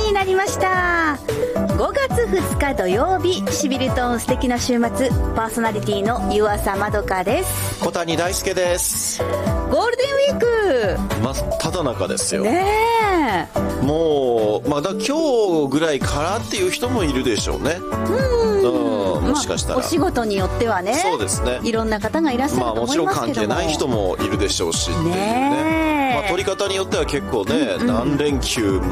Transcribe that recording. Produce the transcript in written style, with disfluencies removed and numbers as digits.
になりました。5月2日土曜日、しびれと素敵な週末、パーソナリティの湯浅まどかです。 小谷大輔です。 ゴールデンウィーク真っただ中ですよね。 もうまだ今日ぐらいからっていう人もいるでしょうね。もしかしたら、 お仕事によってはね、 そうですね、 いろんな方がいらっしゃると思いますけども、 もちろん関係ない人もいるでしょうしっていうね。取り方によっては結構ね、何連休